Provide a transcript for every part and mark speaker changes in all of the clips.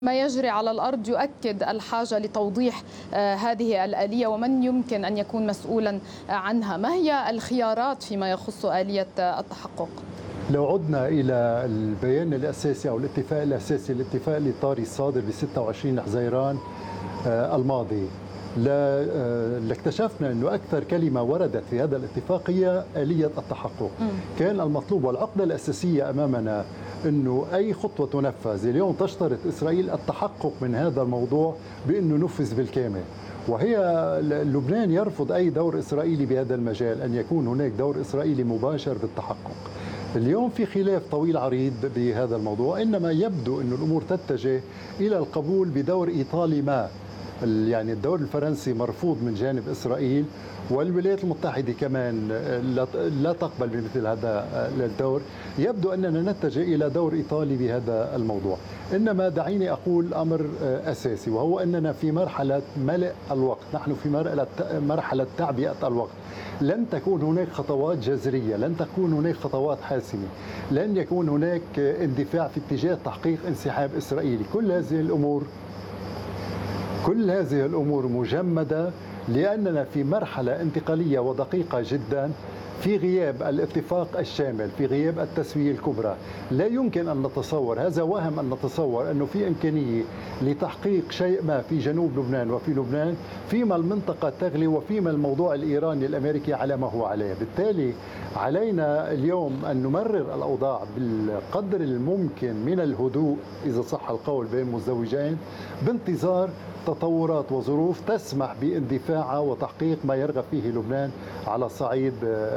Speaker 1: ما يجري على الأرض يؤكد الحاجة لتوضيح هذه الآلية ومن يمكن أن يكون مسؤولا عنها. ما هي الخيارات فيما يخص آلية التحقق؟
Speaker 2: لو عدنا إلى البيان الأساسي أو الاتفاق الأساسي، الاتفاق الإطاري الصادر ب 26 حزيران الماضي، لاكتشفنا أنه أكثر كلمة وردت في هذا الاتفاق هي آلية التحقق. كان المطلوب والعقدة الأساسية أمامنا أنه أي خطوة تنفذ اليوم تشترط إسرائيل التحقق من هذا الموضوع بأنه نفذ بالكامل. وهي لبنان يرفض أي دور إسرائيلي بهذا المجال، أن يكون هناك دور إسرائيلي مباشر بالتحقق. اليوم في خلاف طويل عريض بهذا الموضوع، إنما يبدو أن الأمور تتجه إلى القبول بدور إيطالي ما. يعني الدور الفرنسي مرفوض من جانب إسرائيل، والولايات المتحدة كمان لا تقبل بمثل هذا الدور. يبدو أننا نتجه إلى دور إيطالي بهذا الموضوع. إنما دعيني أقول أمر أساسي، وهو أننا في مرحلة ملء الوقت، نحن في مرحلة تعبئة الوقت. لن تكون هناك خطوات جذرية، لن تكون هناك خطوات حاسمة، لن يكون هناك اندفاع في اتجاه تحقيق انسحاب إسرائيلي. كل هذه الأمور مجمدة، لأننا في مرحلة انتقالية ودقيقة جدا، في غياب الاتفاق الشامل، في غياب التسوية الكبرى. لا يمكن أن نتصور، هذا وهم أن نتصور أنه في إمكانية لتحقيق شيء ما في جنوب لبنان وفي لبنان فيما المنطقة تغلي وفيما الموضوع الإيراني الأمريكي على ما هو عليه. بالتالي علينا اليوم أن نمرر الأوضاع بالقدر الممكن من الهدوء، إذا صح القول، بين مزدوجين، بانتظار تطورات وظروف تسمح باندفاعها وتحقيق ما يرغب فيه لبنان على صعيد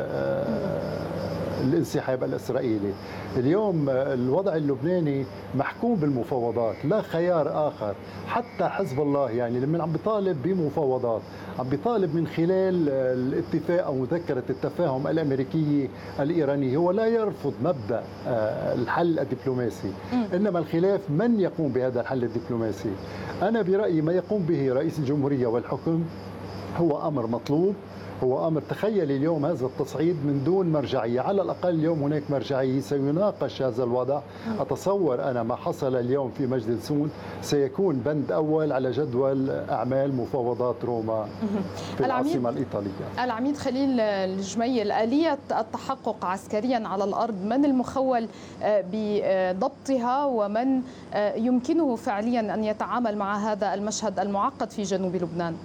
Speaker 2: الانسحاب الإسرائيلي. اليوم الوضع اللبناني محكوم بالمفاوضات، لا خيار آخر. حتى حزب الله يعني لما عم بيطالب بمفاوضات، عم بيطالب من خلال الاتفاق أو مذكرة التفاهم الأمريكية الإيرانية. هو لا يرفض مبدأ الحل الدبلوماسي، إنما الخلاف من يقوم بهذا الحل الدبلوماسي. أنا برأيي ما يقوم به رئيس الجمهورية والحكم هو أمر مطلوب، هو أمر. تخيل اليوم هذا التصعيد من دون مرجعية، على الأقل اليوم هناك مرجعية، سيناقش هذا الوضع. أتصور أنا ما حصل اليوم في مجلس سون سيكون بند أول على جدول أعمال مفاوضات روما في العاصمة الإيطالية.
Speaker 1: العميد خليل الجميل، آلية التحقق عسكريا على الأرض، من المخول بضبطها ومن يمكنه فعليا أن يتعامل مع هذا المشهد المعقد في جنوب لبنان؟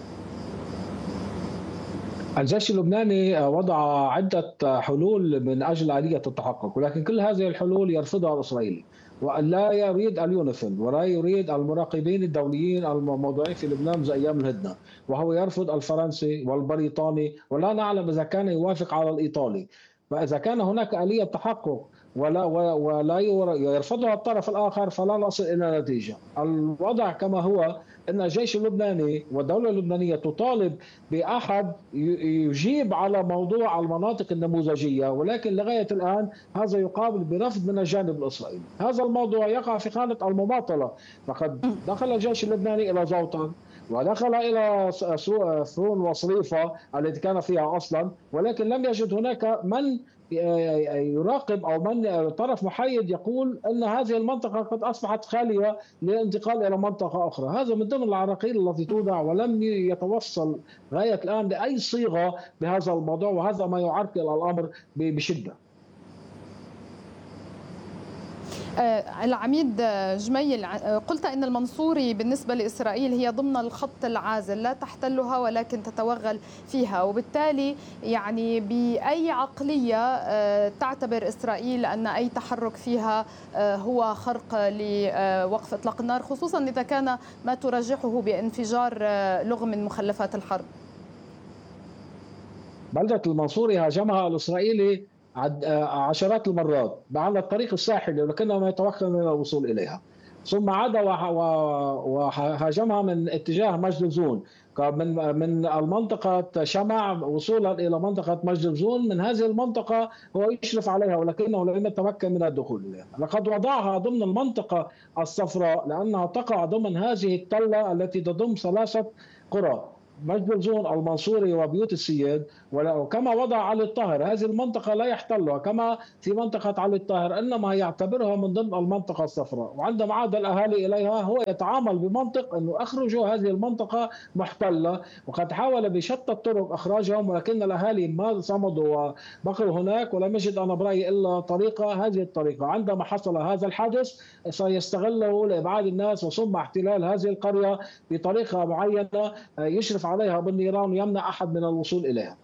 Speaker 3: الجيش اللبناني وضع عدة حلول من أجل آلية التحقق، ولكن كل هذه الحلول يرفضها الإسرائيلي، ولا يريد اليونيفيل ولا يريد المراقبين الدوليين الموضوعين في لبنان منذ أيام الهدنة، وهو يرفض الفرنسي والبريطاني، ولا نعلم إذا كان يوافق على الإيطالي. فإذا كان هناك آلية تحقق ولا يرفضها الطرف الآخر فلا نصل إلى نتيجة. الوضع كما هو أن الجيش اللبناني والدولة اللبنانية تطالب بأحد يجيب على موضوع المناطق النموذجية، ولكن لغاية الآن هذا يقابل برفض من الجانب الإسرائيلي. هذا الموضوع يقع في خانة المماطلة، فقد دخل الجيش اللبناني إلى زوطن ودخل إلى فرون وصريفة التي كان فيها أصلا، ولكن لم يجد هناك من يراقب أو من طرف محايد يقول أن هذه المنطقة قد أصبحت خالية للانتقال إلى منطقة أخرى. هذا من ضمن العراقيل التي توضع، ولم يتوصل غاية الآن لأي صيغة بهذا الموضوع، وهذا ما يعرقل الأمر بشدة.
Speaker 1: العميد جميل، قلت أن المنصوري بالنسبة لإسرائيل هي ضمن الخط العازل، لا تحتلها ولكن تتوغل فيها، وبالتالي يعني بأي عقلية تعتبر إسرائيل أن أي تحرك فيها هو خرق لوقف إطلاق النار، خصوصا إذا كان ما ترجحه بانفجار لغم من مخلفات الحرب؟
Speaker 3: بلدة المنصوري هاجمها الإسرائيلي عشرات المرات على الطريق الساحلي، ولكنه يتوخى من الوصول إليها، ثم عاد وهاجمها من اتجاه مجد الزون، من المنطقة شمع وصولا إلى منطقة مجد الزون. من هذه المنطقة هو يشرف عليها ولكنه لم يتمكن من الدخول إليها. لقد وضعها ضمن المنطقة الصفراء لأنها تقع ضمن هذه التلة التي تضم 3 قرى. مسجد الزون المنصوري وبيوت السيد، وكما وضع علي الطاهر هذه المنطقة لا يحتلها كما في منطقة علي الطاهر، إنما يعتبرها من ضمن المنطقة الصفراء. وعندما عاد الأهالي إليها هو يتعامل بمنطق أنه أخرجوا هذه المنطقة محتلة، وقد حاول بشتى الطرق إخراجهم، ولكن الأهالي ما صمدوا وبقوا هناك، ولم يجد أنا برأيي إلا طريقة، هذه الطريقة. عندما حصل هذا الحادث سيستغله لإبعاد الناس وصم احتلال هذه القرية بطريقة معينة يشرف عليها بالنيران ويمنع أحد من الوصول إليها.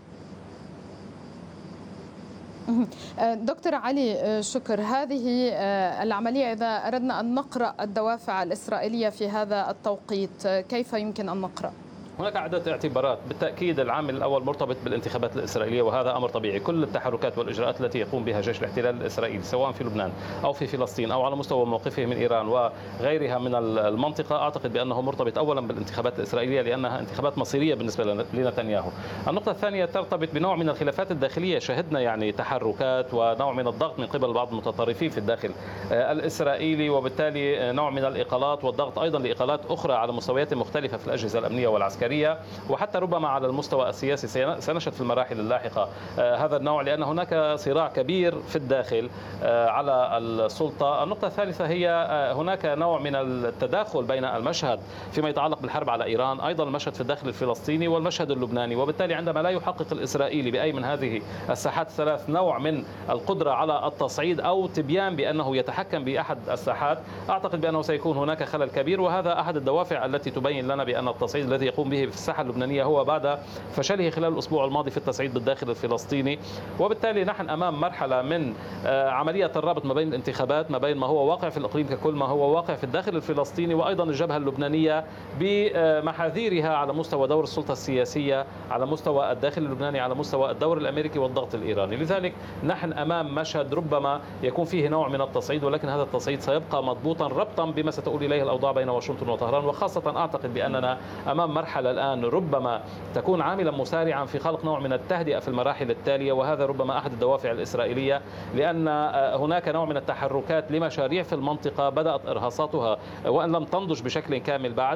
Speaker 1: دكتور علي شكر، هذه العملية إذا أردنا أن نقرأ الدوافع الإسرائيلية في هذا التوقيت كيف يمكن أن نقرأ؟
Speaker 4: هناك عدة اعتبارات. بالتأكيد العامل الأول مرتبط بالانتخابات الإسرائيلية، وهذا أمر طبيعي. كل التحركات والإجراءات التي يقوم بها جيش الاحتلال الإسرائيلي سواء في لبنان أو في فلسطين أو على مستوى موقفه من إيران وغيرها من المنطقة، أعتقد بأنه مرتبط أولا بالانتخابات الإسرائيلية لأنها انتخابات مصيرية بالنسبة لنتنياهو. النقطة الثانية ترتبط بنوع من الخلافات الداخلية، شهدنا يعني تحركات ونوع من الضغط من قبل بعض المتطرفين في الداخل الإسرائيلي، وبالتالي نوع من الإقالات والضغط أيضا لإقالات أخرى على مستويات مختلفة في الأجهزة الأمنية والعسكرية، وحتى ربما على المستوى السياسي سنشهد في المراحل اللاحقة هذا النوع، لأن هناك صراع كبير في الداخل على السلطة. النقطة الثالثة هي هناك نوع من التداخل بين المشهد فيما يتعلق بالحرب على إيران، أيضا المشهد في الداخل الفلسطيني والمشهد اللبناني، وبالتالي عندما لا يحقق الإسرائيلي بأي من هذه الساحات الثلاث نوع من القدرة على التصعيد أو تبيان بأنه يتحكم بأحد الساحات، أعتقد بأنه سيكون هناك خلل كبير. وهذا أحد الدوافع التي تبين لنا بأن التصعيد الذي يقوم به في الساحة اللبنانية هو بعد فشله خلال الأسبوع الماضي في التصعيد بالداخل الفلسطيني. وبالتالي نحن أمام مرحلة من عملية الربط ما بين الانتخابات، ما بين ما هو واقع في الإقليم ككل، ما هو واقع في الداخل الفلسطيني، وأيضا الجبهة اللبنانية بمحاذيرها على مستوى دور السلطة السياسية، على مستوى الداخل اللبناني، على مستوى الدور الأمريكي والضغط الإيراني. لذلك نحن أمام مشهد ربما يكون فيه نوع من التصعيد، ولكن هذا التصعيد سيبقى مضبوطا ربطا بما ستؤول إليه الأوضاع بين واشنطن وطهران. وخاصة أعتقد بأننا أمام مرحلة الآن ربما تكون عاملا مسارعا في خلق نوع من التهدئة في المراحل التالية، وهذا ربما أحد الدوافع الإسرائيلية، لأن هناك نوع من التحركات لمشاريع في المنطقة بدأت إرهاصاتها وأن لم تنضج بشكل كامل بعد،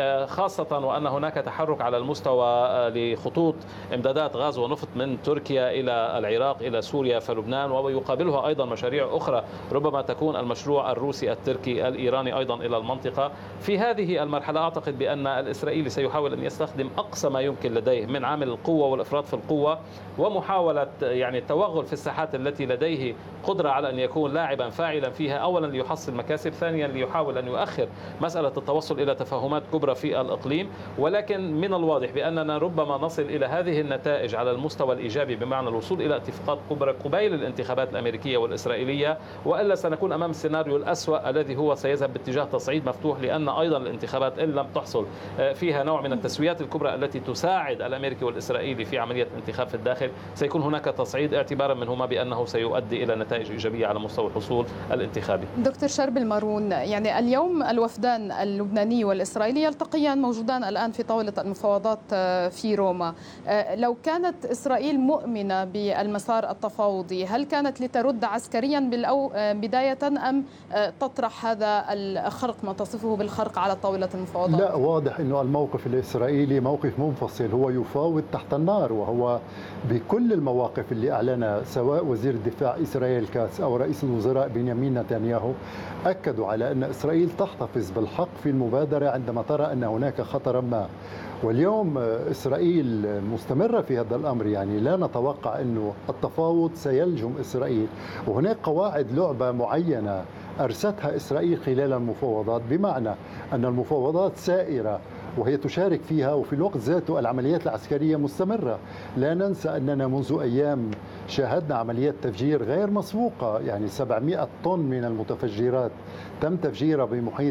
Speaker 4: خاصة وأن هناك تحرك على المستوى لخطوط إمدادات غاز ونفط من تركيا إلى العراق إلى سوريا فلبنان، ويقابلها أيضا مشاريع أخرى ربما تكون المشروع الروسي التركي الإيراني أيضا إلى المنطقة. في هذه المرحلة أعتقد بأن الإسرائيلي سيحاول أن يستخدم أقصى ما يمكن لديه من عامل القوة والإفراط في القوة، ومحاولة يعني التوغل في الساحات التي لديه قدرة على أن يكون لاعبا فاعلا فيها، أولا ليحصل مكاسب، ثانيا ليحاول أن يؤخر مسألة التوصل إلى تفاهمات كبرى في الإقليم. ولكن من الواضح بأننا ربما نصل إلى هذه النتائج على المستوى الإيجابي بمعنى الوصول إلى اتفاقات كبرى قبيل الانتخابات الأمريكية والإسرائيلية، وإلا سنكون أمام السيناريو الأسوأ الذي هو سيذهب باتجاه تصعيد مفتوح، لأن أيضا الانتخابات إن لم تحصل فيها نوع من التسويات الكبرى التي تساعد الأمريكي والإسرائيلي في عملية الانتخاب في الداخل، سيكون هناك تصعيد اعتبارا منهما بأنه سيؤدي إلى نتائج إيجابية على مستوى الحصول الانتخابي.
Speaker 1: دكتور شربل مارون، يعني اليوم الوفدان اللبناني والإسرائيلي يلتقيان، موجودان الآن في طاولة المفاوضات في روما. لو كانت إسرائيل مؤمنة بالمسار التفاوضي، هل كانت لترد عسكريا بداية أم تطرح هذا الخرق، ما تصفه بالخرق، على طاولة المفاوضات؟
Speaker 2: لا، واضح أنه الموقف الإسرائيلي موقف منفصل، هو يفاوض تحت النار، وهو بكل المواقف اللي أعلنها سواء وزير الدفاع إسرائيل كاتس أو رئيس الوزراء بنيامين نتنياهو، أكدوا على أن إسرائيل تحتفظ بالحق في المبادرة عندما ترى أن هناك خطرا ما. واليوم إسرائيل مستمرة في هذا الأمر، يعني لا نتوقع أنه التفاوض سيلجم إسرائيل، وهناك قواعد لعبة معينة أرستها إسرائيل خلال المفاوضات، بمعنى أن المفاوضات سائرة وهي تشارك فيها، وفي الوقت ذاته العمليات العسكرية مستمرة. لا ننسى أننا منذ أيام شاهدنا عمليات تفجير غير مسبوقة، يعني 700 طن من المتفجرات تم تفجيرها بمحيط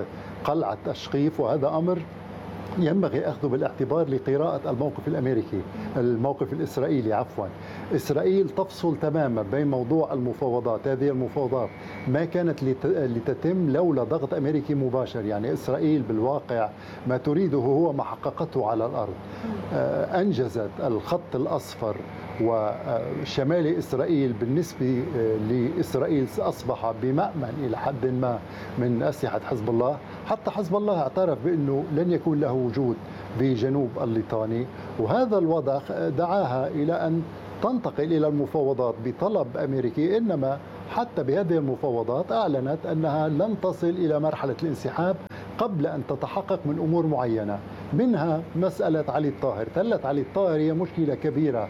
Speaker 2: قلعة أشقيف، وهذا أمر ينبغي أخذه بالاعتبار لقراءة الموقف الإسرائيلي عفوا. إسرائيل تفصل تماما بين موضوع المفاوضات، هذه المفاوضات ما كانت لتتم لولا ضغط أمريكي مباشر، يعني إسرائيل بالواقع ما تريده هو ما حققته على الأرض. أنجزت الخط الأصفر وشمال إسرائيل بالنسبة لإسرائيل أصبح بمأمن إلى حد ما من أسلحة حزب الله. حتى حزب الله اعترف بأنه لن يكون له وجود بجنوب الليطاني، وهذا الوضع دعاها إلى أن تنتقل إلى المفاوضات بطلب أمريكي. إنما حتى بهذه المفاوضات أعلنت أنها لن تصل إلى مرحلة الانسحاب قبل أن تتحقق من أمور معينة، منها مسألة علي الطاهر. تلة علي الطاهر هي مشكلة كبيرة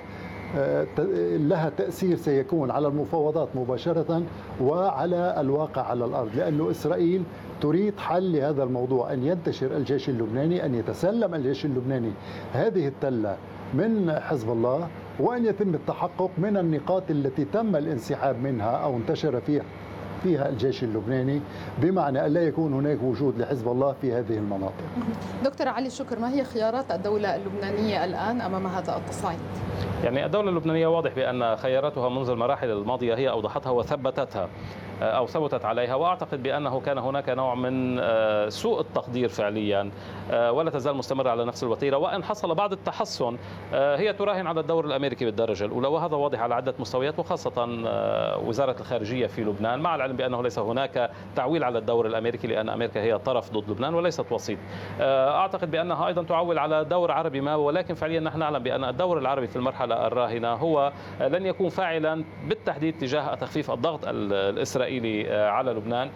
Speaker 2: لها تأثير سيكون على المفاوضات مباشرة وعلى الواقع على الأرض، لأن إسرائيل تريد حل لهذا الموضوع، أن ينتشر الجيش اللبناني، أن يتسلم الجيش اللبناني هذه التلة من حزب الله، وأن يتم التحقق من النقاط التي تم الانسحاب منها أو انتشر فيها الجيش اللبناني، بمعنى أن لا يكون هناك وجود لحزب الله في هذه المناطق.
Speaker 1: دكتور علي شكر، ما هي خيارات الدولة اللبنانية الآن أمام هذا التصعيد؟
Speaker 4: يعني الدولة اللبنانية واضح بأن خياراتها منذ المراحل الماضية هي أوضحتها وثبتتها أو ثبتت عليها، وأعتقد بأنه كان هناك نوع من سوء التقدير فعليا ولا تزال مستمرة على نفس الوتيرة، وإن حصل بعض التحسن هي تراهن على الدور الأمريكي بالدرجة الأولى، وهذا واضح على عدة مستويات، وخاصة وزارة الخارجية في لبنان، مع العلم بأنه ليس هناك تعويل على الدور الأمريكي لأن أمريكا هي طرف ضد لبنان وليست وسيط. أعتقد بأنها أيضا تعول على دور عربي ما، ولكن فعليا نحن نعلم بأن الدور العربي في المرحلة الراهنة هو لن يكون فاعلا بالتحديد تجاه تخفيف الضغط الإسرائيلي على لبنان.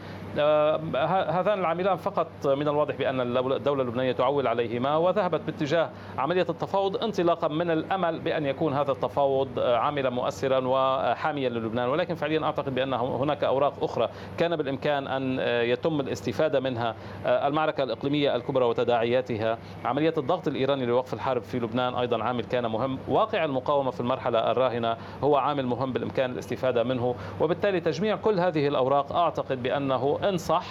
Speaker 4: هذان العاملان فقط من الواضح بأن الدولة اللبنانية تعول عليهما، وذهبت باتجاه عملية التفاوض انطلاقا من الأمل بأن يكون هذا التفاوض عاملا مؤثرا وحاميا للبنان، ولكن فعليا أعتقد بأن هناك أوراق أخرى كان بالإمكان أن يتم الاستفادة منها. المعركة الإقليمية الكبرى وتداعياتها، عملية الضغط الإيراني لوقف الحرب في لبنان أيضا عامل كان مهم، واقع المقاومة في المرحلة الراهنة هو عامل مهم بالإمكان الاستفادة منه، وبالتالي تجميع كل هذه الأوراق أعتقد بأنه إن صح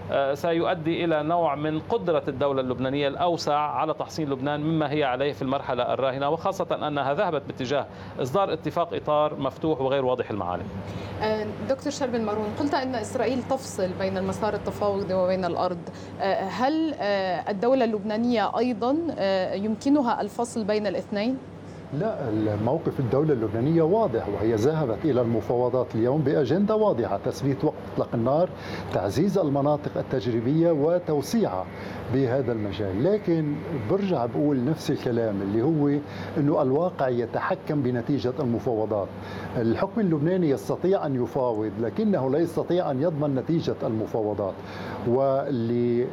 Speaker 4: سيؤدي إلى نوع من قدرة الدولة اللبنانية الأوسع على تحصين لبنان مما هي عليه في المرحلة الراهنة، وخاصة أنها ذهبت باتجاه إصدار اتفاق إطار مفتوح وغير واضح المعالم.
Speaker 1: دكتور شربين مارون، قلت أن إسرائيل تفصل بين المسار التفاوضي وبين الأرض، هل الدولة اللبنانية أيضا يمكنها الفصل بين الاثنين؟
Speaker 2: لا، الموقف الدولة اللبنانية واضح، وهي ذهبت إلى المفاوضات اليوم بأجندة واضحة: تثبيت وقف إطلاق النار، تعزيز المناطق التجريبية وتوسيعها بهذا المجال. لكن برجع بقول نفس الكلام اللي هو أنه الواقع يتحكم بنتيجة المفاوضات. الحكم اللبناني يستطيع أن يفاوض لكنه لا يستطيع أن يضمن نتيجة المفاوضات، واللي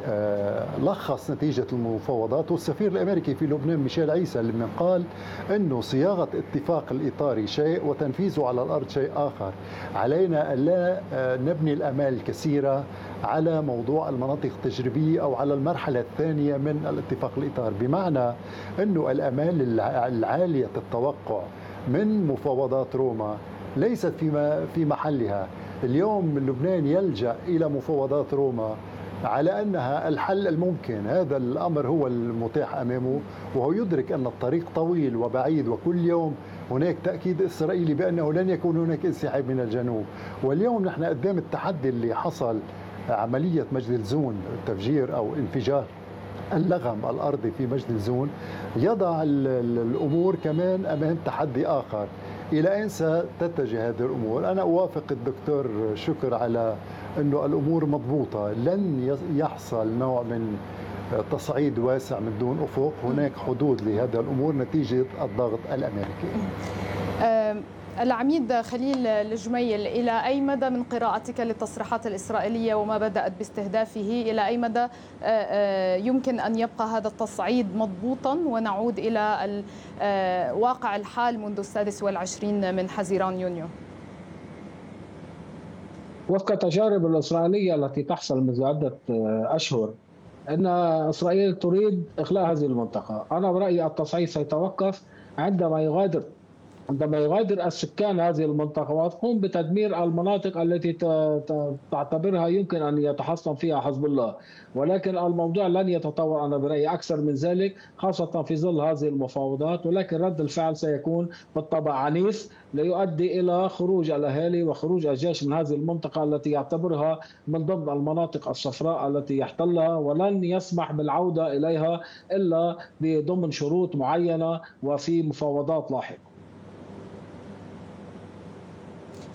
Speaker 2: لخص نتيجة المفاوضات والسفير الأمريكي في لبنان ميشيل عيسى، اللي قال أنه صياغة اتفاق الإطاري شيء وتنفيذه على الأرض شيء آخر. علينا ألا نبني الآمال الكثيرة على موضوع المناطق التجريبية أو على المرحلة الثانية من الاتفاق الإطار، بمعنى أنه الآمال العالية التوقع من مفاوضات روما ليست في محلها. اليوم لبنان يلجأ إلى مفاوضات روما على أنها الحل الممكن، هذا الأمر هو المتاح أمامه، وهو يدرك أن الطريق طويل وبعيد، وكل يوم هناك تأكيد إسرائيلي بأنه لن يكون هناك انسحاب من الجنوب. واليوم نحن قدام التحدي اللي حصل، عملية مجد الزون، تفجير أو انفجار اللغم الأرضي في مجد الزون، يضع الأمور كمان أمام تحدي آخر. إلى أين ستتجه هذه الأمور؟ أنا أوافق الدكتور شكر على أنه الأمور مضبوطة، لن يحصل نوع من تصعيد واسع من دون أفق، هناك حدود لهذا الأمور نتيجة الضغط الأمريكي.
Speaker 1: العميد خليل الجميل، إلى أي مدى من قراءتك للتصريحات الإسرائيلية وما بدأت باستهدافه، إلى أي مدى يمكن أن يبقى هذا التصعيد مضبوطا ونعود إلى واقع الحال منذ 26 من حزيران يونيو؟
Speaker 3: وفق التجارب الإسرائيلية التي تحصل منذ عدة أشهر أن إسرائيل تريد إخلاء هذه المنطقة. أنا برأيي التصعيد سيتوقف عندما يغادر السكان هذه المنطقة وتقوم بتدمير المناطق التي تعتبرها يمكن أن يتحصن فيها حزب الله، ولكن الموضوع لن يتطور أنا برأيي أكثر من ذلك، خاصة في ظل هذه المفاوضات. ولكن رد الفعل سيكون بالطبع عنيف، ليؤدي إلى خروج الأهالي وخروج الجيش من هذه المنطقة التي يعتبرها من ضمن المناطق الصفراء التي يحتلها، ولن يسمح بالعودة إليها إلا بضمن شروط معينة وفي مفاوضات لاحقة.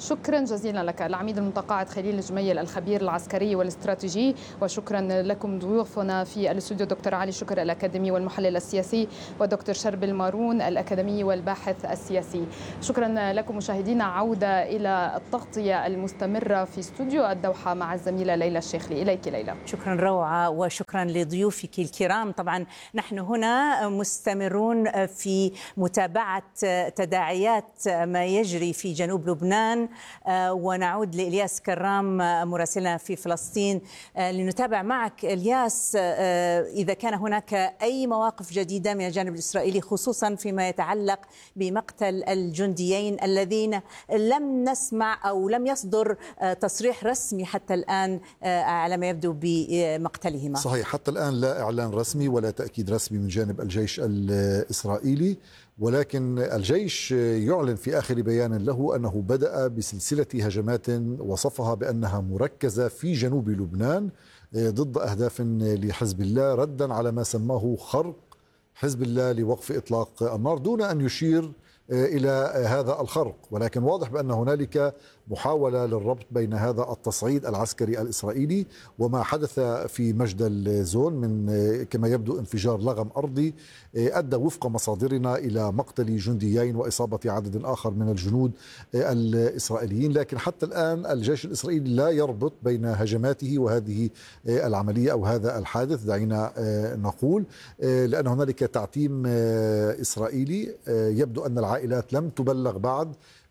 Speaker 1: شكرا جزيلا لك العميد المتقاعد خليل الجميل الخبير العسكري والاستراتيجي، وشكرا لكم ضيوفنا في الاستوديو دكتور علي شكر الأكاديمي والمحلل السياسي، ودكتور شربل مارون الأكاديمي والباحث السياسي. شكرا لكم مشاهدينا. عودة إلى التغطية المستمرة في استوديو الدوحة مع الزميلة ليلى الشيخلي. إليك ليلى.
Speaker 5: شكرا روعة، وشكرا لضيوفك الكرام. طبعا نحن هنا مستمرون في متابعة تداعيات ما يجري في جنوب لبنان، ونعود لإلياس كرام مراسلنا في فلسطين لنتابع معك. إلياس، إذا كان هناك أي مواقف جديدة من الجانب الإسرائيلي خصوصا فيما يتعلق بمقتل الجنديين الذين لم نسمع أو لم يصدر تصريح رسمي حتى الآن على ما يبدو بمقتلهما.
Speaker 6: صحيح، حتى الآن لا إعلان رسمي ولا تأكيد رسمي من جانب الجيش الإسرائيلي، ولكن الجيش يعلن في آخر بيان له أنه بدأ بسلسلة هجمات وصفها بأنها مركزة في جنوب لبنان ضد أهداف لحزب الله، ردا على ما سماه خرق حزب الله لوقف إطلاق النار، دون أن يشير إلى هذا الخرق. ولكن واضح بأن هنالك محاولة للربط بين هذا التصعيد العسكري الإسرائيلي وما حدث في مجدل زون من كما يبدو انفجار لغم أرضي أدى وفق مصادرنا إلى مقتل جنديين وإصابة عدد آخر من الجنود الإسرائيليين. لكن حتى الآن الجيش الإسرائيلي لا يربط بين هجماته وهذه العملية أو هذا الحادث، دعينا نقول، لأن هنالك تعتيم إسرائيلي. يبدو أن العائلات لم تبلغ بعد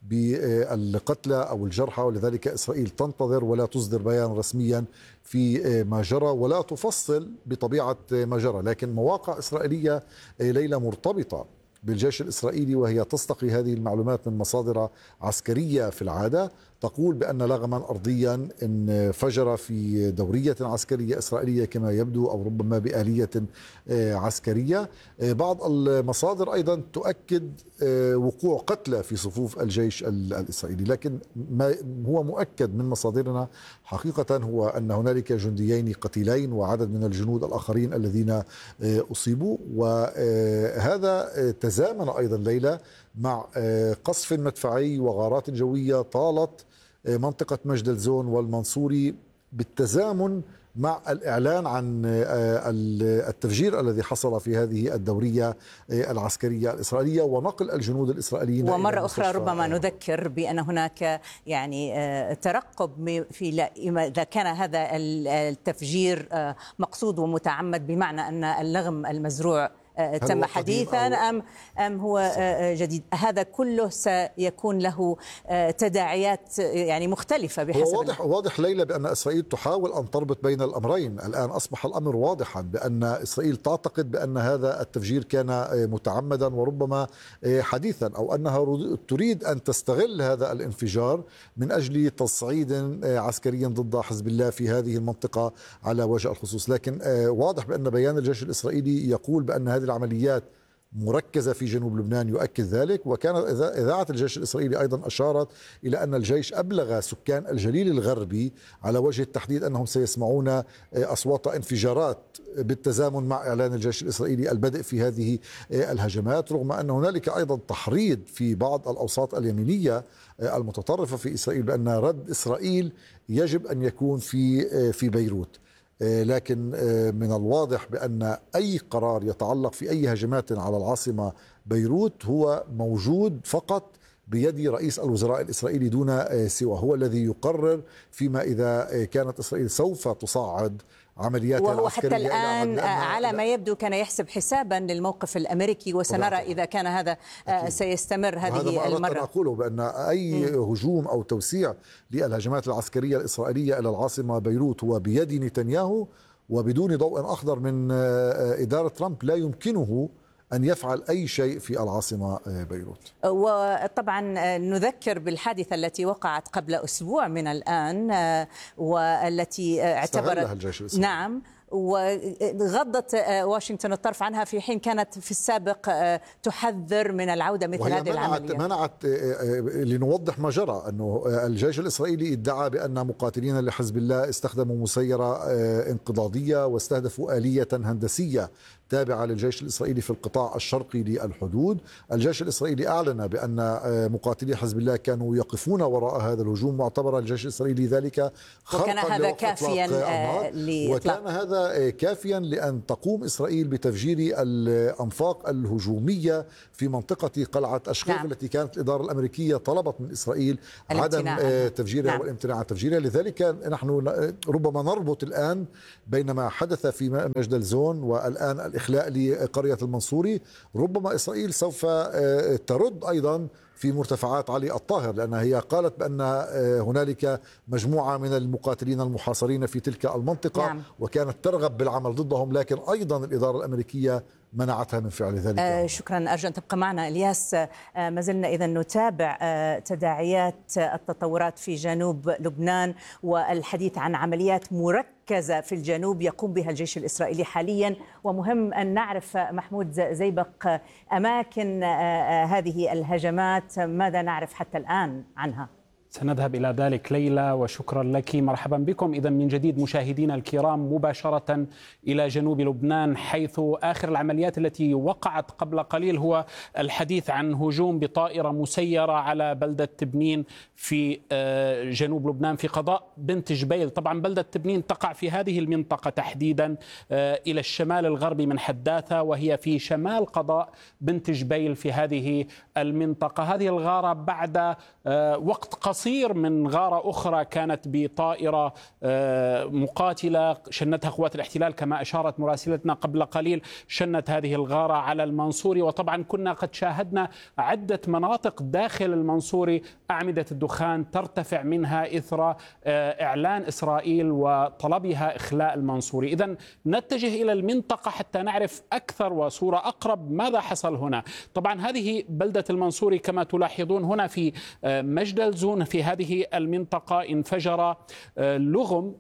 Speaker 6: بالقتلى أو الجرحى، ولذلك إسرائيل تنتظر ولا تصدر بيان رسميا في ما جرى ولا تفصل بطبيعة ما جرى. لكن مواقع إسرائيلية ليلى مرتبطة بالجيش الإسرائيلي، وهي تستقي هذه المعلومات من مصادر عسكرية في العادة، تقول بأن لغما أرضيا انفجر في دورية عسكرية إسرائيلية كما يبدو، أو ربما بآلية عسكرية. بعض المصادر أيضا تؤكد وقوع قتلى في صفوف الجيش الإسرائيلي، لكن ما هو مؤكد من مصادرنا حقيقة هو أن هنالك جنديين قتيلين وعدد من الجنود الآخرين الذين أصيبوا. وهذا تزامن أيضا ليلى مع قصف مدفعي وغارات جوية طالت منطقة مجدل زون والمنصوري، بالتزامن مع الإعلان عن التفجير الذي حصل في هذه الدورية العسكرية الإسرائيلية ونقل الجنود الإسرائيليين.
Speaker 5: ومرة أخرى ربما نذكر بأن هناك ترقب في إذا كان هذا التفجير مقصود ومتعمد، بمعنى أن اللغم المزروع تم حديثا أم هو جديد. هذا كله سيكون له تداعيات مختلفة بحسب
Speaker 6: واضح ليلى بأن إسرائيل تحاول أن تربط بين الأمرين. الآن أصبح الأمر واضحا بأن إسرائيل تعتقد بأن هذا التفجير كان متعمدا وربما حديثا، أو أنها تريد أن تستغل هذا الانفجار من أجل تصعيد عسكري ضد حزب الله في هذه المنطقة على وجه الخصوص. لكن واضح بأن بيان الجيش الإسرائيلي يقول بأن هذه العمليات مركزة في جنوب لبنان يؤكد ذلك. وكانت إذاعة الجيش الإسرائيلي أيضا أشارت إلى أن الجيش أبلغ سكان الجليل الغربي على وجه التحديد أنهم سيسمعون أصوات انفجارات بالتزامن مع إعلان الجيش الإسرائيلي البدء في هذه الهجمات، رغم أن هنالك أيضا تحريض في بعض الأوساط اليمينية المتطرفة في إسرائيل بأن رد إسرائيل يجب أن يكون في بيروت. لكن من الواضح بأن أي قرار يتعلق في أي هجمات على العاصمة بيروت هو موجود فقط بيد رئيس الوزراء الإسرائيلي دون سوى، هو الذي يقرر فيما إذا كانت إسرائيل سوف تصعد عمليات
Speaker 5: وهو حتى الآن على ما يبدو كان يحسب حسابا للموقف الأمريكي، وسنرى إذا كان هذا سيستمر هذه المرة.
Speaker 6: هذا أقوله بأن أي هجوم أو توسيع للهجمات العسكرية الإسرائيلية إلى العاصمة بيروت هو بيد نتنياهو وبدون ضوء أخضر من إدارة ترامب لا يمكنه أن يفعل أي شيء في العاصمة بيروت.
Speaker 5: وطبعا نذكر بالحادثة التي وقعت قبل أسبوع من الآن والتي اعتبرت
Speaker 6: الجيش الإسرائيلي.
Speaker 5: نعم، وغضت واشنطن الطرف عنها في حين كانت في السابق تحذر من العودة مثل هذه العملية.
Speaker 6: منعت لنوضح ما جرى أنه الجيش الإسرائيلي ادعى بأن مقاتلين لحزب الله استخدموا مسيرة انقضاضية واستهدفوا آلية هندسية تابعة للجيش الإسرائيلي في القطاع الشرقي للحدود. الجيش الإسرائيلي أعلن بأن مقاتلي حزب الله كانوا يقفون وراء هذا الهجوم، واعتبر الجيش الإسرائيلي ذلك خرقا
Speaker 5: وكان هذا كافيا
Speaker 6: وكان هذا كافيا لأن تقوم إسرائيل بتفجير الأنفاق الهجومية في منطقة قلعة أشقيف. نعم. التي كانت الإدارة الأمريكية طلبت من إسرائيل عدم تفجيرها. نعم. والامتناع عن تفجيرها. لذلك نحن ربما نربط الآن بين ما حدث في مجد الزون والآن الإخلاء لقرية المنصوري. ربما إسرائيل سوف ترد أيضا في مرتفعات علي الطاهر، لأنها هي قالت بأن هنالك مجموعة من المقاتلين المحاصرين في تلك المنطقة. نعم. وكانت ترغب بالعمل ضدهم، لكن أيضا الإدارة الأمريكية منعتها من فعل ذلك.
Speaker 5: شكرا، أرجو أن تبقى معنا الياس. ما زلنا إذا نتابع تداعيات التطورات في جنوب لبنان والحديث عن عمليات مركزة في الجنوب يقوم بها الجيش الإسرائيلي حاليا، ومهم أن نعرف محمود زيبق أماكن هذه الهجمات، ماذا نعرف حتى الآن عنها؟
Speaker 7: سنذهب إلى ذلك ليلى، وشكرا لك. مرحبا بكم إذا من جديد مشاهدينا الكرام مباشرة إلى جنوب لبنان، حيث آخر العمليات التي وقعت قبل قليل هو الحديث عن هجوم بطائرة مسيرة على بلدة تبنين في جنوب لبنان في قضاء بنت جبيل. طبعا بلدة تبنين تقع في هذه المنطقة تحديدا إلى الشمال الغربي من حداثة، وهي في شمال قضاء بنت جبيل في هذه المنطقة. هذه الغارة بعد وقت قصير من غارة أخرى كانت بطائرة مقاتلة شنتها قوات الاحتلال، كما أشارت مراسلتنا قبل قليل، شنت هذه الغارة على المنصوري. وطبعا كنا قد شاهدنا عدة مناطق داخل المنصوري أعمدة الدخان ترتفع منها إثر إعلان إسرائيل وطلبها إخلاء المنصوري. إذن نتجه إلى المنطقة حتى نعرف أكثر وصورة أقرب ماذا حصل هنا. طبعا هذه بلدة المنصوري كما تلاحظون هنا في مجد الزون. في هذه المنطقة انفجر لغم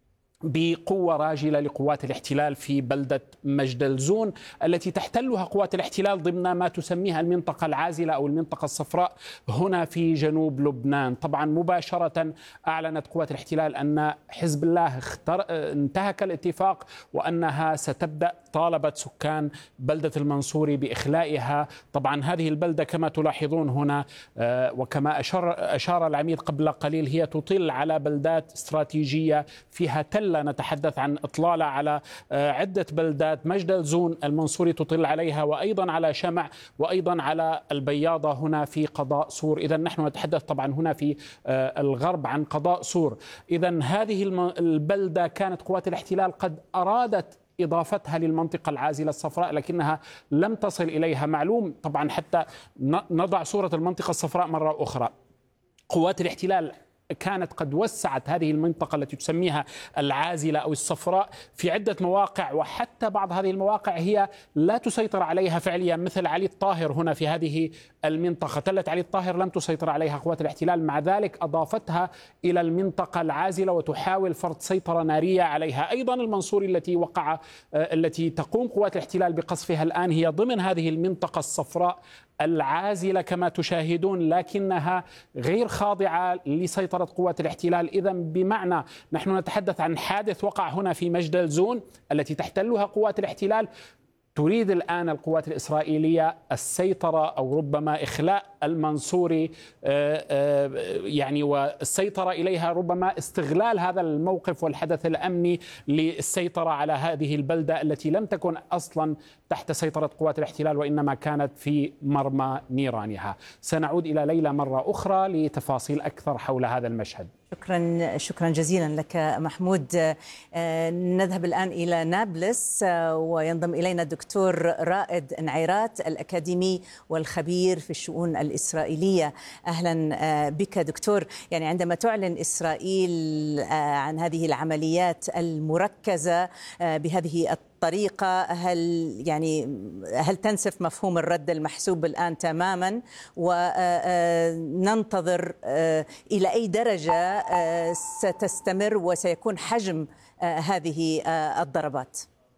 Speaker 7: بقوة راجلة لقوات الاحتلال في بلدة مجد الزون التي تحتلها قوات الاحتلال ضمن ما تسميها المنطقة العازلة أو المنطقة الصفراء هنا في جنوب لبنان. طبعا مباشرة أعلنت قوات الاحتلال أن حزب الله انتهك الاتفاق وأنها ستبدأ. طالبت سكان بلدة المنصوري بإخلائها. طبعا هذه البلدة كما تلاحظون هنا وكما أشار العميد قبل قليل هي تطل على بلدات استراتيجية فيها تلة، نتحدث عن إطلالة على عدة بلدات. مجد الزون المنصوري تطل عليها، وأيضا على شمع، وأيضا على البياضة هنا في قضاء صور. إذا نحن نتحدث طبعا هنا في الغرب عن قضاء صور. إذا هذه البلدة كانت قوات الاحتلال قد أرادت إضافتها للمنطقة العازلة الصفراء لكنها لم تصل إليها. معلوم طبعا حتى نضع صورة المنطقة الصفراء مرة أخرى، قوات الاحتلال كانت قد وسعت هذه المنطقة التي تسميها العازلة أو الصفراء في عدة مواقع، وحتى بعض هذه المواقع هي لا تسيطر عليها فعليا، مثل علي الطاهر هنا في هذه المنطقة. تلة علي الطاهر لم تسيطر عليها قوات الاحتلال، مع ذلك أضافتها إلى المنطقة العازلة وتحاول فرض سيطرة نارية عليها. أيضا المنصوري التي تقوم قوات الاحتلال بقصفها الآن هي ضمن هذه المنطقة الصفراء العازلة كما تشاهدون، لكنها غير خاضعة لسيطرة قوات الاحتلال. إذا بمعنى نحن نتحدث عن حادث وقع هنا في مجد الزون التي تحتلها قوات الاحتلال. تريد الآن القوات الإسرائيلية السيطرة أو ربما إخلاء المنصوري يعني والسيطرة إليها، ربما استغلال هذا الموقف والحدث الأمني للسيطرة على هذه البلدة التي لم تكن أصلا تحت سيطرة قوات الاحتلال وإنما كانت في مرمى نيرانها. سنعود إلى ليلى مرة أخرى لتفاصيل أكثر حول هذا المشهد.
Speaker 5: شكرا جزيلا لك محمود. نذهب الآن إلى نابلس وينضم إلينا الدكتور رائد نعيرات الأكاديمي والخبير في الشؤون الإسرائيلية. أهلا بك دكتور. يعني عندما تعلن إسرائيل عن هذه العمليات المركزة بهذه الطريقة، هل تنسف مفهوم الرد المحسوب الآن تماما، وننتظر إلى أي درجة ستستمر وسيكون حجم هذه الضربات؟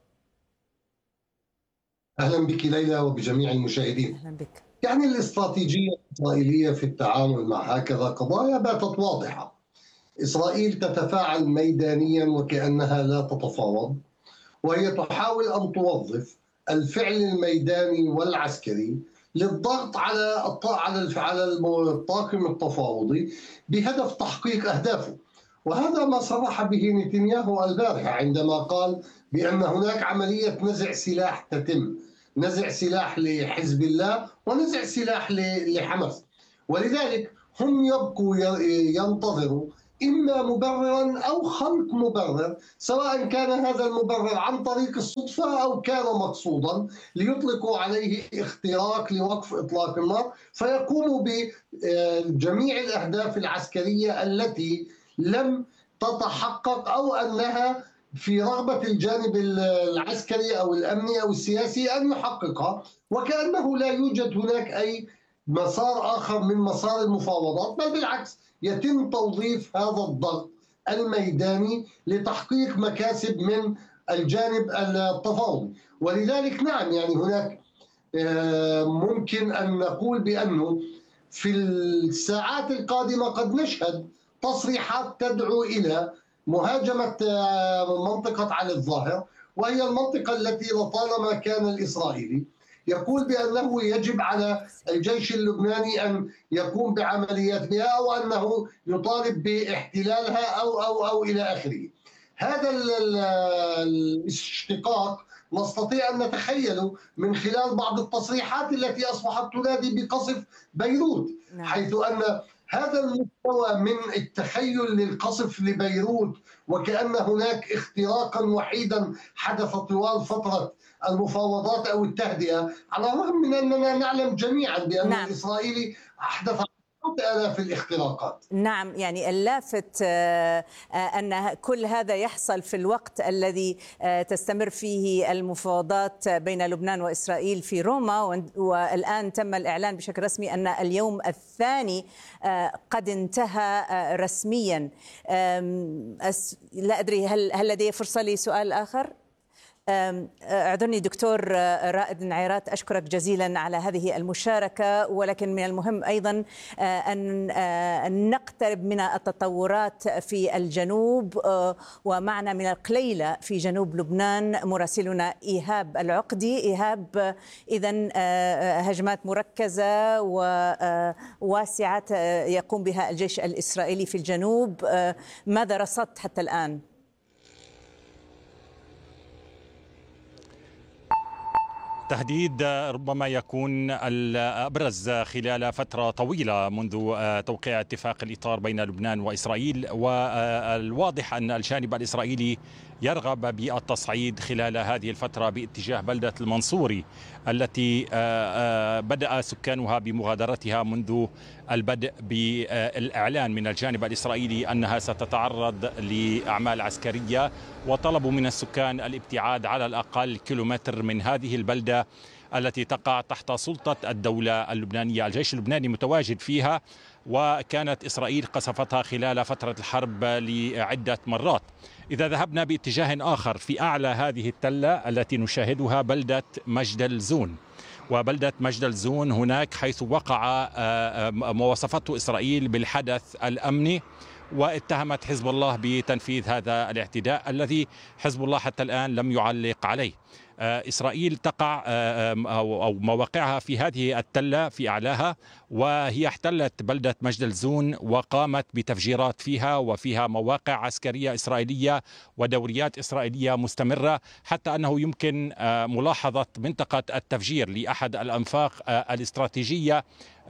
Speaker 8: أهلا بك ليلى وبجميع المشاهدين.
Speaker 5: أهلا بك.
Speaker 8: يعني الاستراتيجية الإسرائيلية في التعامل مع هكذا قضايا باتت واضحة. إسرائيل تتفاعل ميدانيا وكأنها لا تتفاوض، وهي تحاول أن توظف الفعل الميداني والعسكري للضغط على الطاقم التفاوضي بهدف تحقيق أهدافه. وهذا ما صرح به نتنياهو البارحة عندما قال بأن هناك عملية نزع سلاح تتم، نزع سلاح لحزب الله ونزع سلاح لحماس، ولذلك هم يبقوا ينتظروا إما مبررا أو خلق مبرر، سواء كان هذا المبرر عن طريق الصدفة أو كان مقصودا، ليطلقوا عليه اختراق لوقف إطلاق النار، فيقوموا بجميع الأهداف العسكرية التي لم تتحقق أو أنها في رغبة الجانب العسكري أو الأمني أو السياسي أن يحققها، وكأنه لا يوجد هناك أي مسار آخر من مسار المفاوضات، بل بالعكس يتم توظيف هذا الضغط الميداني لتحقيق مكاسب من الجانب التفاوضي. ولذلك نعم، يعني هناك ممكن أن نقول بأنه في الساعات القادمة قد نشهد تصريحات تدعو إلى مهاجمة منطقة علي الظاهر، وهي المنطقة التي لطالما كان الإسرائيلي يقول بأنه يجب على الجيش اللبناني أن يقوم بعمليات بها، أو أنه يطالب باحتلالها أو إلى آخره. هذا الاشتقاق نستطيع أن نتخيله من خلال بعض التصريحات التي أصبحت تنادي بقصف بيروت، حيث أن هذا المستوى من التخيل للقصف لبيروت وكأن هناك اختراقا وحيدا حدث طوال فترة المفاوضات أو التهدئة، على الرغم من أننا نعلم جميعا بأن الإسرائيلي أحدث آلاف الاختراقات.
Speaker 5: نعم، يعني اللافت أن كل هذا يحصل في الوقت الذي تستمر فيه المفاوضات بين لبنان وإسرائيل في روما، والآن تم الإعلان بشكل رسمي أن اليوم الثاني قد انتهى رسميا. لا أدري هل لدي فرصة لسؤال آخر؟ اعذرني دكتور رائد نعيرات، أشكرك جزيلا على هذه المشاركة، ولكن من المهم أيضا أن نقترب من التطورات في الجنوب، ومعنا من القليلة في جنوب لبنان مراسلنا إيهاب العقدي. إيهاب، إذن هجمات مركزة وواسعة يقوم بها الجيش الإسرائيلي في الجنوب، ماذا رصدت حتى الآن؟
Speaker 9: تهديد ربما يكون الأبرز خلال فترة طويلة منذ توقيع اتفاق الإطار بين لبنان وإسرائيل، والواضح أن الجانب الإسرائيلي يرغب بالتصعيد خلال هذه الفترة باتجاه بلدة المنصوري التي بدأ سكانها بمغادرتها منذ البدء بالإعلان من الجانب الإسرائيلي أنها ستتعرض لأعمال عسكرية، وطلبوا من السكان الابتعاد على الأقل كيلومتر من هذه البلدة التي تقع تحت سلطة الدولة اللبنانية. الجيش اللبناني متواجد فيها، وكانت إسرائيل قصفتها خلال فترة الحرب لعدة مرات. إذا ذهبنا باتجاه آخر في أعلى هذه التلة التي نشاهدها بلدة مجدل زون، وبلدة مجدل زون هناك حيث وقع ما وصفته إسرائيل بالحدث الأمني، واتهمت حزب الله بتنفيذ هذا الاعتداء الذي حزب الله حتى الآن لم يعلق عليه. إسرائيل تقع أو مواقعها في هذه التلة في أعلاها، وهي احتلت بلدة مجدل زون وقامت بتفجيرات فيها، وفيها مواقع عسكرية إسرائيلية ودوريات إسرائيلية مستمرة، حتى أنه يمكن ملاحظة منطقة التفجير لأحد الأنفاق الاستراتيجية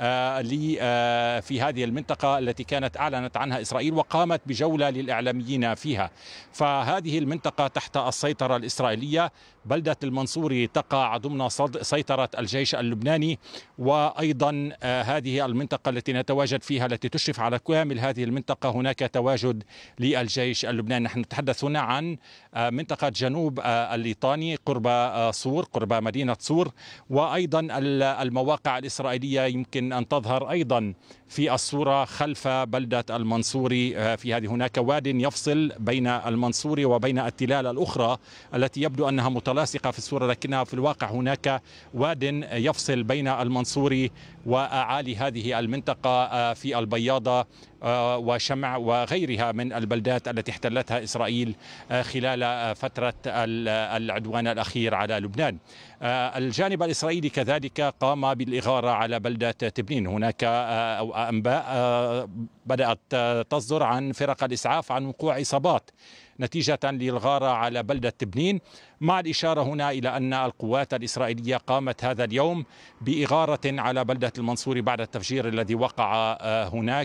Speaker 9: في هذه المنطقة التي كانت أعلنت عنها إسرائيل وقامت بجولة للإعلاميين فيها. فهذه المنطقة تحت السيطرة الإسرائيلية. بلدة المنصوري تقع ضمن سيطرة الجيش اللبناني، وأيضا هذه المنطقة التي نتواجد فيها التي تشرف على كامل هذه المنطقة هناك تواجد للجيش اللبناني. نحن نتحدث هنا عن منطقة جنوب الليطاني قرب صور، قرب مدينة صور، وأيضا المواقع الإسرائيلية يمكن يمكن أن تظهر أيضا في الصورة خلف بلدة المنصوري. في هذه هناك واد يفصل بين المنصوري وبين التلال الأخرى التي يبدو أنها متلاصقة في الصورة، لكنها في الواقع هناك واد يفصل بين المنصوري وأعالي هذه المنطقة في البياضة وشمع وغيرها من البلدات التي احتلتها إسرائيل خلال فترة العدوان الأخير على لبنان. الجانب الإسرائيلي كذلك قام بالإغارة على بلدة تبنين. هناك أنباء بدأت تصدر عن فرق الإسعاف عن وقوع إصابات نتيجة للغارة على بلدة تبنين، مع الإشارة هنا إلى أن القوات الإسرائيلية قامت هذا اليوم بإغارة على بلدة المنصوري بعد التفجير الذي وقع هناك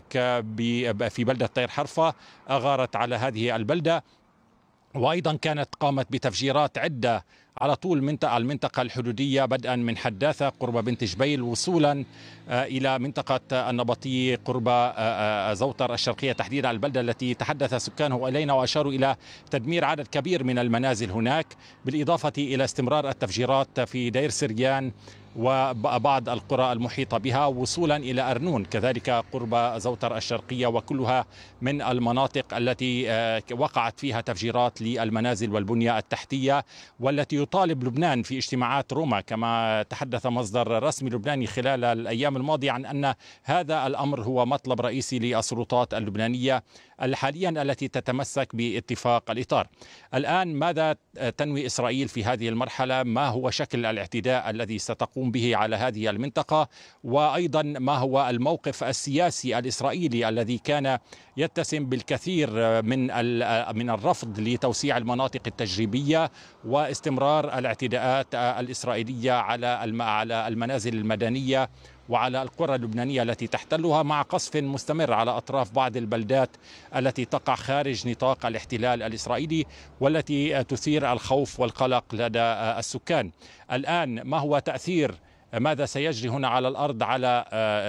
Speaker 9: في بلدة طير حرفة، أغارت على هذه البلدة. وأيضا كانت قامت بتفجيرات عدة على طول المنطقة الحدودية، بدءا من حداثة قرب بنت جبيل وصولا إلى منطقة النبطية قرب زوتر الشرقية، تحديدا البلدة التي تحدث سكانه إلينا وأشاروا إلى تدمير عدد كبير من المنازل هناك، بالإضافة إلى استمرار التفجيرات في دير سريان وبعض القرى المحيطة بها، وصولا إلى أرنون كذلك قرب زوتر الشرقية، وكلها من المناطق التي وقعت فيها تفجيرات للمنازل والبنية التحتية، والتي يطالب لبنان في اجتماعات روما كما تحدث مصدر رسمي لبناني خلال الأيام الماضية عن أن هذا الأمر هو مطلب رئيسي للسلطات اللبنانية حاليا التي تتمسك باتفاق الإطار. الآن ماذا تنوي إسرائيل في هذه المرحلة؟ ما هو شكل الاعتداء الذي ستقوم به على هذه المنطقة؟ وأيضا ما هو الموقف السياسي الإسرائيلي الذي كان يتسم بالكثير من الرفض لتوسيع المناطق التجريبية واستمرار الاعتداءات الإسرائيلية على المنازل المدنية وعلى القرى اللبنانية التي تحتلها، مع قصف مستمر على أطراف بعض البلدات التي تقع خارج نطاق الاحتلال الإسرائيلي والتي تثير الخوف والقلق لدى السكان. الآن ما هو تأثير ماذا سيجري هنا على الأرض على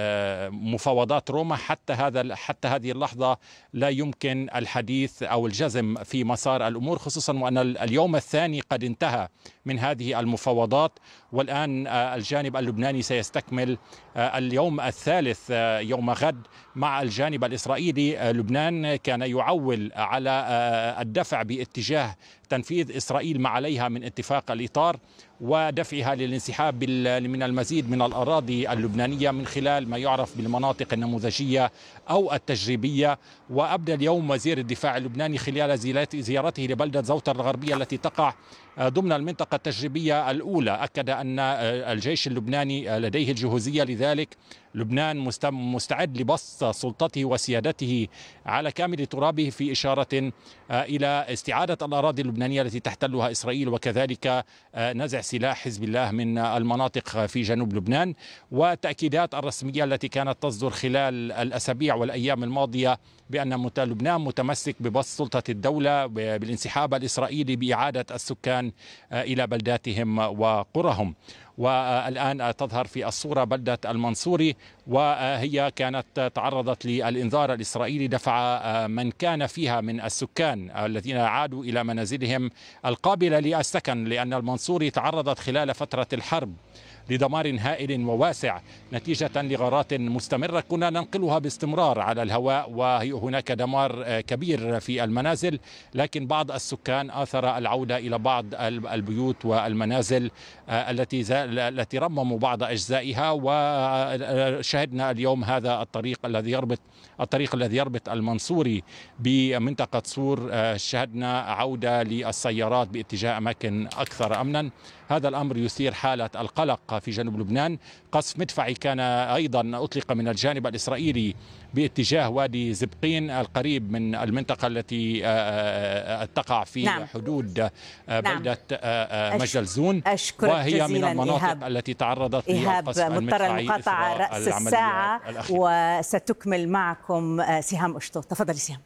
Speaker 9: مفاوضات روما؟ حتى هذه اللحظة لا يمكن الحديث أو الجزم في مسار الأمور، خصوصا وأن اليوم الثاني قد انتهى من هذه المفاوضات، والآن الجانب اللبناني سيستكمل اليوم الثالث يوم غد مع الجانب الإسرائيلي. لبنان كان يعول على الدفع باتجاه تنفيذ إسرائيل ما عليها من اتفاق الإطار ودفعها للانسحاب من المزيد من الأراضي اللبنانية من خلال ما يعرف بالمناطق النموذجية أو التجريبية. وأبدى اليوم وزير الدفاع اللبناني خلال زيارته لبلدة زوتر الغربية التي تقع ضمن المنطقة التجريبية الأولى، أكد أن الجيش اللبناني لديه الجهوزية، لذلك لبنان مستعد لبسط سلطته وسيادته على كامل ترابه، في إشارة إلى استعادة الأراضي اللبنانية التي تحتلها إسرائيل، وكذلك نزع سلاح حزب الله من المناطق في جنوب لبنان. والتأكيدات الرسمية التي كانت تصدر خلال الأسابيع والأيام الماضية بأن لبنان متمسك ببسط سلطة الدولة بالانسحاب الإسرائيلي بإعادة السكان إلى بلداتهم وقرهم. والآن تظهر في الصورة بلدة المنصوري، وهي كانت تعرضت للإنذار الإسرائيلي، دفع من كان فيها من السكان الذين عادوا إلى منازلهم القابلة للسكن، لأن المنصوري تعرضت خلال فترة الحرب لدمار هائل وواسع نتيجة لغارات مستمرة كنا ننقلها باستمرار على الهواء، وهناك دمار كبير في المنازل، لكن السكان آثر العودة إلى بعض البيوت والمنازل التي رمموا بعض أجزائها. وشهدنا اليوم هذا الطريق الذي يربط المنصوري بمنطقة صور، شهدنا عودة للسيارات باتجاه أماكن أكثر أمنا. هذا الأمر يثير حالة القلق في جنوب لبنان. قصف مدفعي كان أيضا أطلق من الجانب الإسرائيلي باتجاه وادي زبقين القريب من المنطقة التي تقع في حدود بلدة مجلزون، وهي من المناطق التي تعرضت للقصف المدفعي.
Speaker 5: مقاطعة رأس الساعة وستكمل معكم سهام أشطو. تفضلي سهام.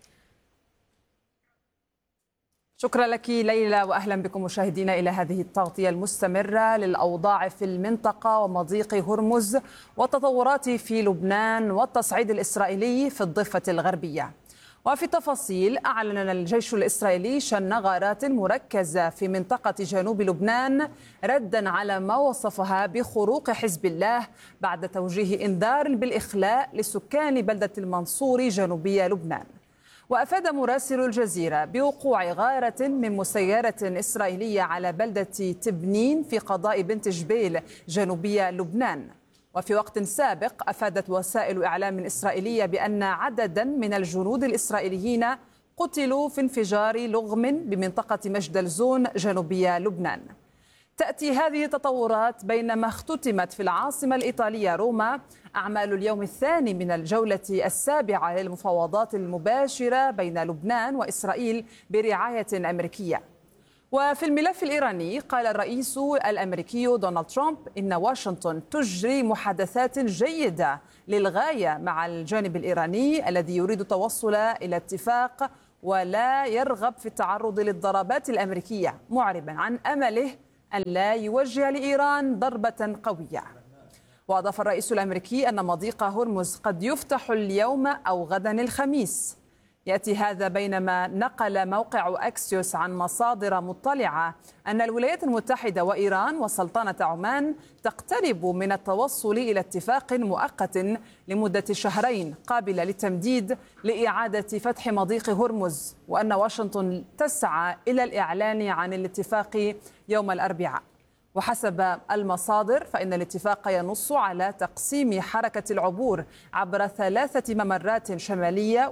Speaker 1: شكرا لك ليلى، وأهلا بكم مشاهدينا إلى هذه التغطية المستمرة للأوضاع في المنطقة ومضيق هرمز والتطورات في لبنان والتصعيد الإسرائيلي في الضفة الغربية.
Speaker 10: وفي التفاصيل، أعلن الجيش الإسرائيلي شن غارات مركزة في منطقة جنوب لبنان ردا على ما وصفها بخروق حزب الله بعد توجيه إنذار بالإخلاء لسكان بلدة المنصوري جنوبي لبنان. وأفاد مراسل الجزيرة بوقوع غارة من مسيرة إسرائيلية على بلدة تبنين في قضاء بنت جبيل جنوبي لبنان. وفي وقت سابق أفادت وسائل إعلام إسرائيلية بأن عددا من الجنود الإسرائيليين قتلوا في انفجار لغم بمنطقة مجد الزون جنوبي لبنان. تأتي هذه التطورات بينما اختتمت في العاصمة الإيطالية روما أعمال اليوم الثاني من الجولة السابعة للمفاوضات المباشرة بين لبنان وإسرائيل برعاية أمريكية. وفي الملف الإيراني، قال الرئيس الأمريكي دونالد ترامب إن واشنطن تجري محادثات جيدة للغاية مع الجانب الإيراني الذي يريد التوصل إلى اتفاق ولا يرغب في التعرض للضربات الأمريكية، معربا عن أمله أن لا يوجه لإيران ضربة قوية. وأضاف الرئيس الأمريكي أن مضيق هرمز قد يفتح اليوم أو غدا الخميس. يأتي هذا بينما نقل موقع أكسيوس عن مصادر مطلعة أن الولايات المتحدة وإيران وسلطنة عمان تقترب من التوصل إلى اتفاق مؤقت لمدة شهرين قابل للتمديد لإعادة فتح مضيق هرمز، وأن واشنطن تسعى إلى الإعلان عن الاتفاق يوم الأربعاء. وحسب المصادر فإن الاتفاق ينص على تقسيم حركة العبور عبر 3 ممرات شمالي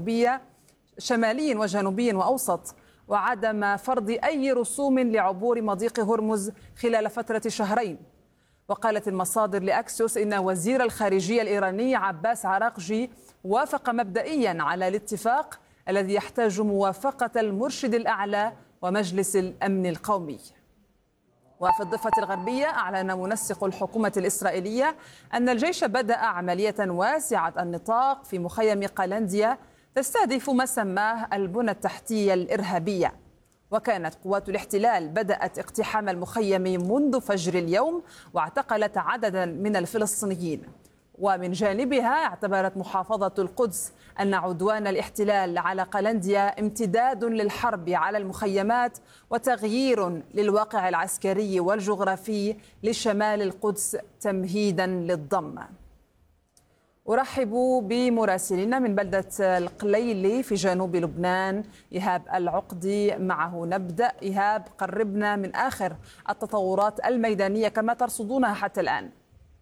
Speaker 10: وجنوبي وأوسط، وعدم فرض أي رسوم لعبور مضيق هرمز خلال فترة شهرين. وقالت المصادر لأكسيوس إن وزير الخارجية الإيراني عباس عراقجي وافق مبدئيا على الاتفاق الذي يحتاج موافقة المرشد الأعلى ومجلس الأمن القومي. وفي الضفة الغربية، أعلن منسق الحكومة الإسرائيلية أن الجيش بدأ عملية واسعة النطاق في مخيم قلنديا تستهدف ما سماه البنى التحتية الإرهابية. وكانت قوات الاحتلال بدأت اقتحام المخيم منذ فجر اليوم واعتقلت عددا من الفلسطينيين. ومن جانبها اعتبرت محافظة القدس أن عدوان الاحتلال على قلنديا امتداد للحرب على المخيمات وتغيير للواقع العسكري والجغرافي لشمال القدس تمهيدا للضم. أرحب بمراسلنا من بلدة القليلي في جنوب لبنان، إيهاب العقدي. معه نبدأ. إيهاب، قربنا من آخر التطورات الميدانية كما ترصدونها حتى الآن.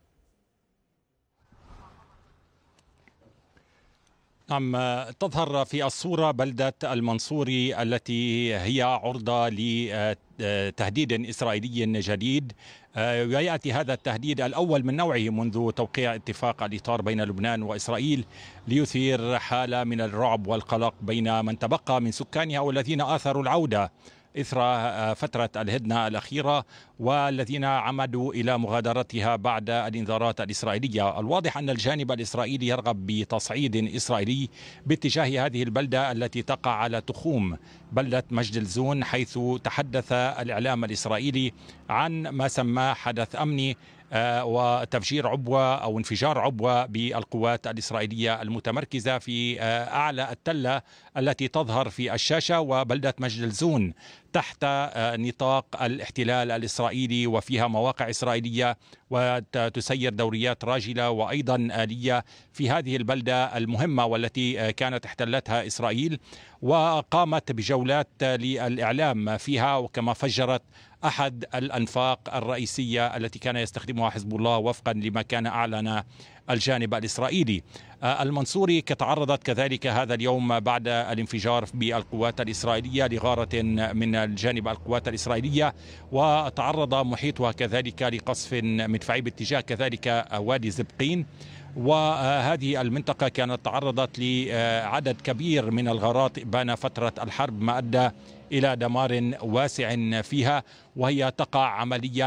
Speaker 9: نعم، تظهر في الصورة بلدة المنصوري التي هي عرضة لتهديد إسرائيلي جديد، ويأتي هذا التهديد الأول من نوعه منذ توقيع اتفاق الإطار بين لبنان وإسرائيل ليثير حالة من الرعب والقلق بين من تبقى من سكانها والذين آثروا العودة إثر فترة الهدنة الأخيرة والذين عمدوا إلى مغادرتها بعد الإنذارات الإسرائيلية. الواضح أن الجانب الإسرائيلي يرغب بتصعيد إسرائيلي باتجاه هذه البلدة التي تقع على تخوم بلدة مجد الزون، حيث تحدث الإعلام الإسرائيلي عن ما سماه حدث أمني وتفجير عبوة أو انفجار عبوة بالقوات الإسرائيلية المتمركزة في أعلى التلة التي تظهر في الشاشة، وبلدة مجد الزون تحت نطاق الاحتلال الإسرائيلي وفيها مواقع إسرائيلية وتسير دوريات راجلة وأيضا آلية في هذه البلدة المهمة والتي كانت احتلتها إسرائيل، وقامت بجولات للإعلام فيها، وكما فجرت أحد الأنفاق الرئيسية التي كان يستخدمها حزب الله وفقا لما كان أعلن الجانب الإسرائيلي. المنصوري تعرضت كذلك هذا اليوم بعد الانفجار بالقوات الإسرائيلية لغارة من الجانب القوات الإسرائيلية، وتعرض محيطها كذلك لقصف مدفعي باتجاه كذلك وادي زبقين، وهذه المنطقة كانت تعرضت لعدد كبير من الغارات بان فترة الحرب ما أدى إلى دمار واسع فيها، وهي تقع عمليا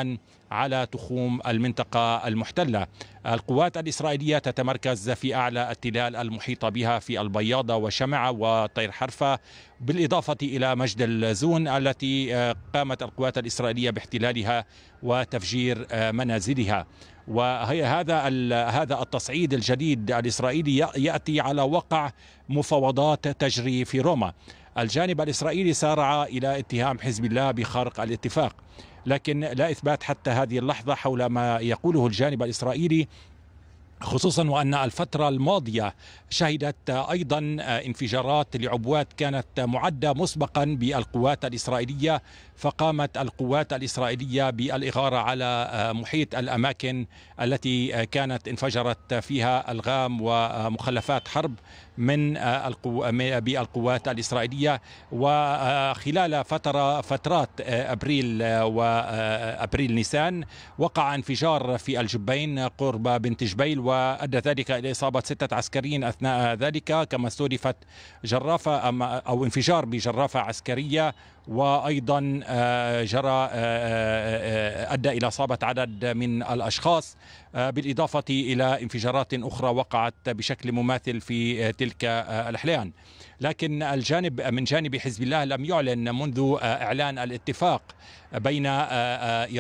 Speaker 9: على تخوم المنطقة المحتلة. القوات الإسرائيلية تتمركز في أعلى التلال المحيطة بها في البياضة وشمعة وطير حرفة، بالإضافة إلى مجد الزون التي قامت القوات الإسرائيلية باحتلالها وتفجير منازلها. وهذا التصعيد الجديد الإسرائيلي يأتي على وقع مفاوضات تجري في روما. الجانب الإسرائيلي سارع إلى اتهام حزب الله بخرق الاتفاق، لكن لا إثبات حتى هذه اللحظة حول ما يقوله الجانب الإسرائيلي، خصوصا وأن الفترة الماضية شهدت أيضا انفجارات لعبوات كانت معدة مسبقا بالقوات الإسرائيلية، فقامت القوات الإسرائيلية بالإغارة على محيط الأماكن التي كانت انفجرت فيها ألغام ومخلفات حرب بالقوات الإسرائيلية. وخلال فترات أبريل نيسان وقع انفجار في الجبين قرب بنت جبيل، وأدى ذلك إلى إصابة 6 عسكريين أثناء ذلك، كما استهدفت جرافة أو انفجار بجرافة عسكرية، وأيضا أدى إلى إصابة عدد من الأشخاص، بالإضافة إلى انفجارات أخرى وقعت بشكل مماثل في تلك الأحيان. لكن من جانب حزب الله لم يعلن منذ إعلان الاتفاق بين